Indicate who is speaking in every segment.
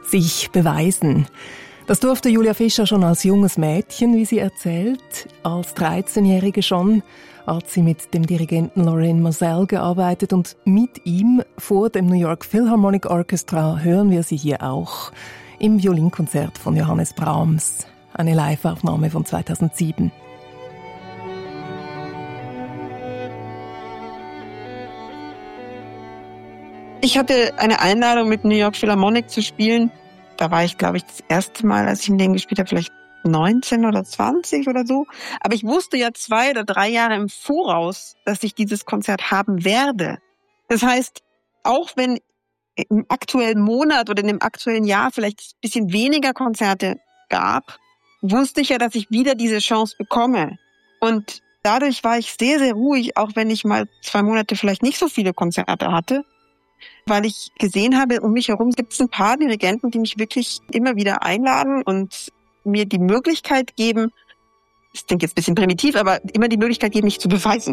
Speaker 1: Sich beweisen. Das durfte Julia Fischer schon als junges Mädchen, wie sie erzählt, als 13-Jährige schon, hat sie mit dem Dirigenten Lorraine Moselle gearbeitet und mit ihm vor dem New York Philharmonic Orchestra hören wir sie hier auch im Violinkonzert von Johannes Brahms, eine Live-Aufnahme von 2007.
Speaker 2: Ich hatte eine Einladung mit New York Philharmonic zu spielen. Da war ich, glaube ich, das erste Mal, als ich mit denen gespielt habe, vielleicht 19 oder 20 oder so. Aber ich wusste ja 2 oder 3 Jahre im Voraus, dass ich dieses Konzert haben werde. Das heißt, auch wenn im aktuellen Monat oder in dem aktuellen Jahr vielleicht ein bisschen weniger Konzerte gab, wusste ich ja, dass ich wieder diese Chance bekomme. Und dadurch war ich sehr, sehr ruhig, auch wenn ich mal 2 Monate vielleicht nicht so viele Konzerte hatte. Weil ich gesehen habe, um mich herum gibt es ein paar Dirigenten, die mich wirklich immer wieder einladen und mir die Möglichkeit geben, das klingt jetzt ein bisschen primitiv, aber immer die Möglichkeit geben, mich zu beweisen.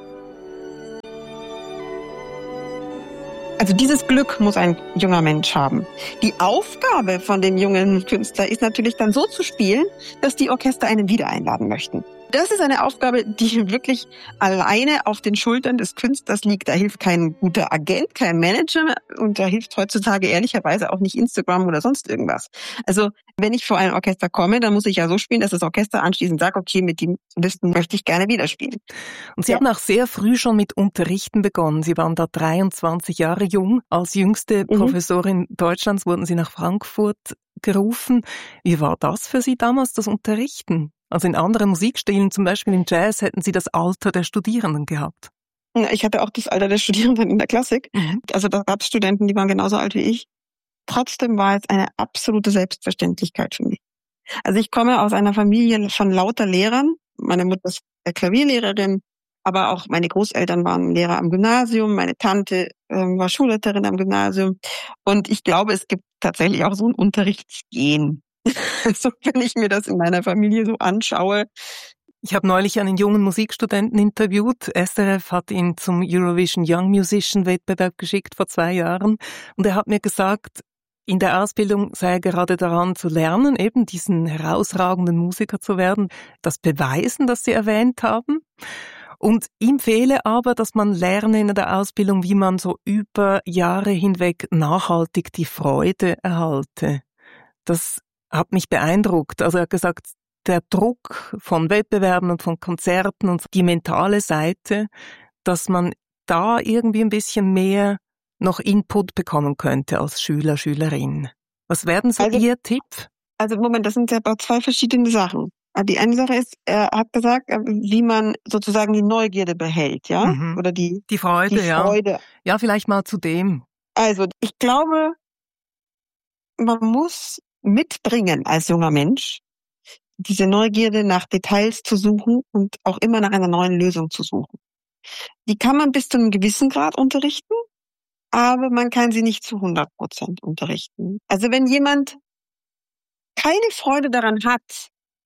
Speaker 2: Also dieses Glück muss ein junger Mensch haben. Die Aufgabe von dem jungen Künstler ist natürlich dann so zu spielen, dass die Orchester einen wieder einladen möchten. Das ist eine Aufgabe, die wirklich alleine auf den Schultern des Künstlers liegt. Da hilft kein guter Agent, kein Manager und da hilft heutzutage ehrlicherweise auch nicht Instagram oder sonst irgendwas. Also wenn ich vor ein Orchester komme, dann muss ich ja so spielen, dass das Orchester anschließend sagt, okay, mit den Solisten möchte ich gerne wieder spielen.
Speaker 1: Und Sie haben auch sehr früh schon mit Unterrichten begonnen. Sie waren da 23 Jahre jung. Als jüngste Professorin Deutschlands wurden Sie nach Frankfurt gerufen. Wie war das für Sie damals, das Unterrichten? Also in anderen Musikstilen, zum Beispiel im Jazz, hätten Sie das Alter der Studierenden gehabt.
Speaker 2: Ich hatte auch das Alter der Studierenden in der Klassik. Also da gab es Studenten, die waren genauso alt wie ich. Trotzdem war es eine absolute Selbstverständlichkeit für mich. Also ich komme aus einer Familie von lauter Lehrern. Meine Mutter ist Klavierlehrerin, aber auch meine Großeltern waren Lehrer am Gymnasium. Meine Tante war Schulleiterin am Gymnasium. Und ich glaube, es gibt tatsächlich auch so ein Unterrichtsgen. Also wenn ich mir das in meiner Familie so anschaue.
Speaker 1: Ich habe neulich einen jungen Musikstudenten interviewt. SRF hat ihn zum Eurovision Young Musician Wettbewerb geschickt vor 2 Jahren. Und er hat mir gesagt, in der Ausbildung sei er gerade daran zu lernen, eben diesen herausragenden Musiker zu werden. Das Beweisen, das Sie erwähnt haben. Und ihm fehle aber, dass man lerne in der Ausbildung, wie man so über Jahre hinweg nachhaltig die Freude erhalte. Das hat mich beeindruckt. Also er hat gesagt, der Druck von Wettbewerben und von Konzerten und die mentale Seite, dass man da irgendwie ein bisschen mehr noch Input bekommen könnte als Schüler, Schülerin. Was werden so Ihr Tipp?
Speaker 2: Also Moment, das sind ja aber 2 verschiedene Sachen. Die eine Sache ist, er hat gesagt, wie man sozusagen die Neugierde behält, ja? Oder die
Speaker 1: Freude,
Speaker 2: die Freude.
Speaker 1: Ja. Ja, vielleicht mal zu dem.
Speaker 2: Also ich glaube, man muss mitbringen als junger Mensch, diese Neugierde nach Details zu suchen und auch immer nach einer neuen Lösung zu suchen. Die kann man bis zu einem gewissen Grad unterrichten, aber man kann sie nicht zu 100% unterrichten. Also wenn jemand keine Freude daran hat,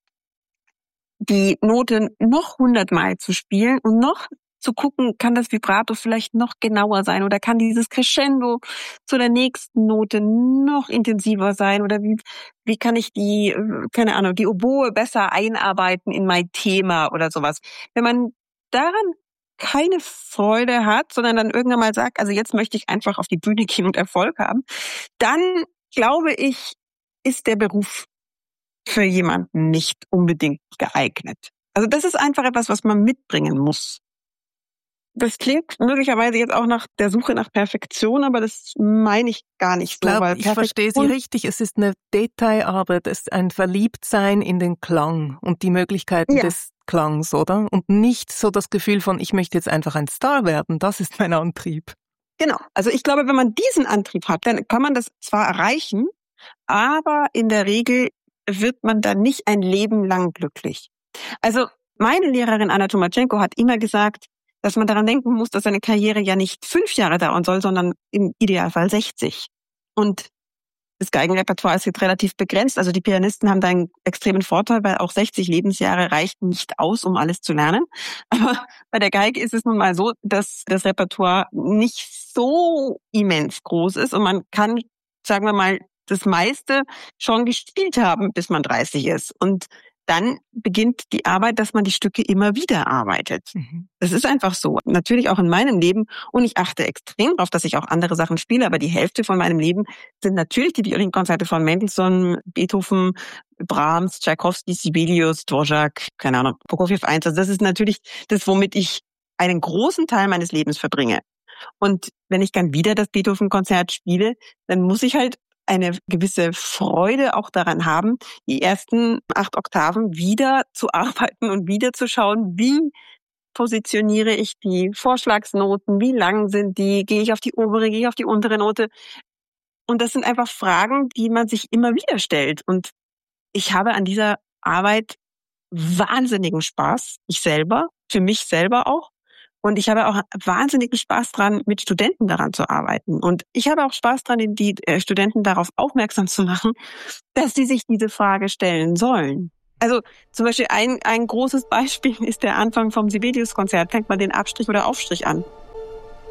Speaker 2: die Note noch 100-mal zu spielen und noch zu gucken, kann das Vibrato vielleicht noch genauer sein oder kann dieses Crescendo zu der nächsten Note noch intensiver sein oder wie kann ich die, keine Ahnung, die Oboe besser einarbeiten in mein Thema oder sowas. Wenn man daran keine Freude hat, sondern dann irgendwann mal sagt, also jetzt möchte ich einfach auf die Bühne gehen und Erfolg haben, dann glaube ich, ist der Beruf für jemanden nicht unbedingt geeignet. Also das ist einfach etwas, was man mitbringen muss. Das klingt möglicherweise jetzt auch nach der Suche nach Perfektion, aber das meine ich gar nicht so.
Speaker 1: Ich verstehe Sie richtig. Es ist eine Detailarbeit, es ist ein Verliebtsein in den Klang und die Möglichkeiten des Klangs, oder? Und nicht so das Gefühl von, ich möchte jetzt einfach ein Star werden. Das ist mein Antrieb.
Speaker 2: Genau. Also ich glaube, wenn man diesen Antrieb hat, dann kann man das zwar erreichen, aber in der Regel wird man dann nicht ein Leben lang glücklich. Also meine Lehrerin Anna Tomatschenko hat immer gesagt, dass man daran denken muss, dass eine Karriere ja nicht 5 Jahre dauern soll, sondern im Idealfall 60. Und das Geigenrepertoire ist jetzt relativ begrenzt. Also die Pianisten haben da einen extremen Vorteil, weil auch 60 Lebensjahre reicht nicht aus, um alles zu lernen. Aber bei der Geige ist es nun mal so, dass das Repertoire nicht so immens groß ist und man kann, sagen wir mal, das meiste schon gespielt haben, bis man 30 ist. Und dann beginnt die Arbeit, dass man die Stücke immer wieder arbeitet. Das ist einfach so. Natürlich auch in meinem Leben. Und ich achte extrem darauf, dass ich auch andere Sachen spiele. Aber die Hälfte von meinem Leben sind natürlich die Violinkonzerte von Mendelssohn, Beethoven, Brahms, Tchaikovsky, Sibelius, Dvorak, keine Ahnung, Prokofjew 1. Also das ist natürlich das, womit ich einen großen Teil meines Lebens verbringe. Und wenn ich dann wieder das Beethoven-Konzert spiele, dann muss ich halt eine gewisse Freude auch daran haben, die ersten 8 Oktaven wieder zu arbeiten und wieder zu schauen, wie positioniere ich die Vorschlagsnoten, wie lang sind die, gehe ich auf die obere, gehe ich auf die untere Note. Und das sind einfach Fragen, die man sich immer wieder stellt. Und ich habe an dieser Arbeit wahnsinnigen Spaß, ich selber, für mich selber auch. Und ich habe auch wahnsinnigen Spaß dran, mit Studenten daran zu arbeiten. Und ich habe auch Spaß dran, die Studenten darauf aufmerksam zu machen, dass sie sich diese Frage stellen sollen. Also zum Beispiel ein großes Beispiel ist der Anfang vom Sibelius-Konzert. Fängt man den Abstrich oder Aufstrich an?